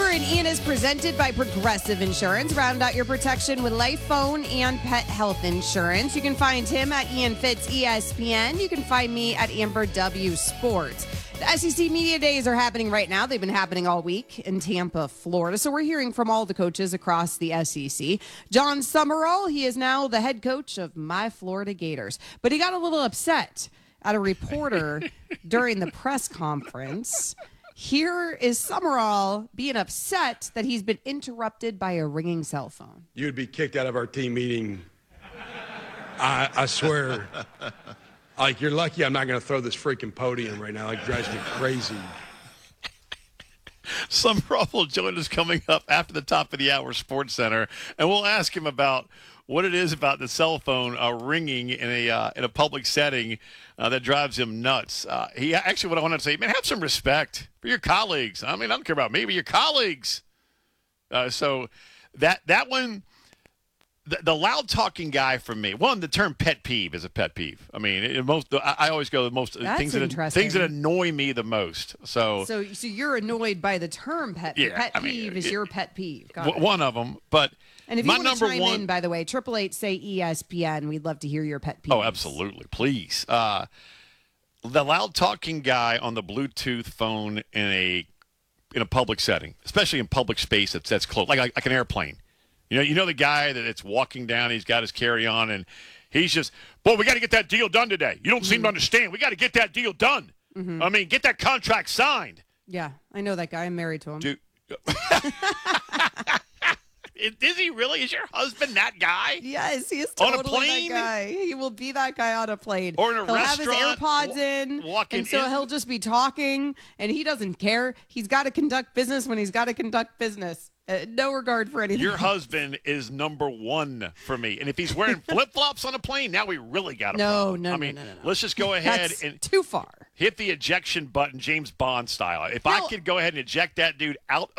Amber and Ian is presented by Progressive Insurance. Round out your protection with life, phone, and pet health insurance. You can find him at Ian Fitz ESPN. You can find me at Amber W Sports. The SEC Media Days are happening right now. They've been happening all week in Tampa, Florida. So we're hearing from all the coaches across the SEC. John Summerall, he is now the head coach of my Florida Gators. But he got a little upset at a reporter during the press conference. Here is Summerall being upset that he's been interrupted by a ringing cell phone. You'd be kicked out of our team meeting. I swear. Like, you're lucky I'm not going to throw this freaking podium right now. Like, drives me crazy. Summerall will join us coming up after the top of the hour Sports Center, and we'll ask him about what it is about the cell phone ringing in a public setting that drives him nuts. He actually, what I wanted to say, man, have some respect for your colleagues. I mean, I don't care about me, but your colleagues. So that one, the loud talking guy for me. One, the term pet peeve is a pet peeve. I mean, I always go the most things that annoy me the most. So you're annoyed by the term pet peeve. Yeah, pet peeve is your pet peeve. One of them, but. And if you want to chime in, by the way, 888 say ESPN. We'd love to hear your pet peeves. Oh, absolutely. Please. The loud talking guy on the Bluetooth phone in a public setting, especially in public space that's close, like an airplane. You know the guy that it's walking down, he's got his carry-on, and he's just, boy, we got to get that deal done today. You don't seem to understand. We got to get that deal done. Mm-hmm. I mean, get that contract signed. Yeah, I know that guy. I'm married to him. Dude. Is he really? Is your husband that guy? Yes, he is totally on a plane? that guy. He will be that guy on a plane. Or in a restaurant. He'll have his AirPods in, and so he'll just be talking, and he doesn't care. He's got to conduct business when he's got to conduct business. No regard for anything. Your husband is number one for me. And if he's wearing flip-flops on a plane, now we really got a problem. No. Let's just go ahead and too far. Hit the ejection button, James Bond style. If I could go ahead and eject that dude out